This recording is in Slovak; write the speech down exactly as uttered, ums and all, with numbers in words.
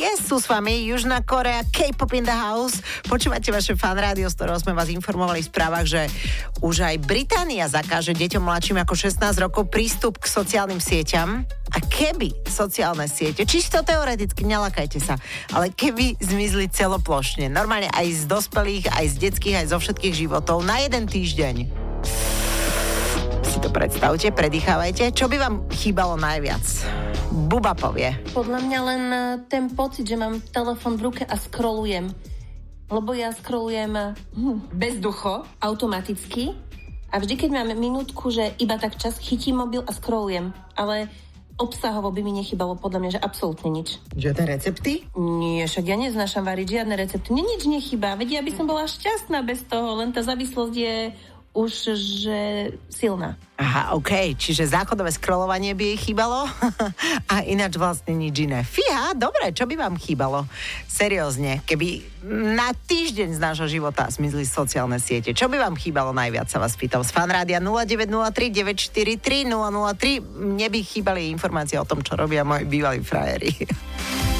Dnes sú s vami Južná Korea, K-pop in the house. Počúvate vaše fan rádio, z ktorého sme vás informovali v správach, že už aj Británia zakáže deťom mladším ako šestnásť rokov prístup k sociálnym sieťam. A keby sociálne siete, čisto teoreticky, nelakajte sa, ale keby zmizli celoplošne, normálne aj z dospelých, aj z detských, aj zo všetkých životov na jeden týždeň. Si to predstavte, predýchávajte. Čo by vám chýbalo najviac? Buba povie. Podľa mňa len ten pocit, že mám telefon v ruke a scrollujem. Lebo ja scrollujem hm, bezducho, automaticky. A vždy, keď mám minútku, že iba tak čas chytím mobil a scrollujem. Ale obsahovo by mi nechybalo podľa mňa, že absolútne nič. Žiadne recepty? Nie, však ja neznášam variť žiadne recepty. Mne nič nechybá. Veď ja by som bola šťastná bez toho. Len tá závislosť je už že silná. Aha, okej, okay. Čiže záchodové scrollovanie by jej chýbalo a ináč vlastne nič iné. Fíha, dobre, čo by vám chýbalo? Seriózne, keby na týždeň z nášho života zmizli sociálne siete, čo by vám chýbalo najviac, sa vás pýtam. Z Fanrádia nula deväť nula tri deväť štyri tri nula nula tri. Mne by chýbali informácie o tom, čo robia moji bývalí frajeri.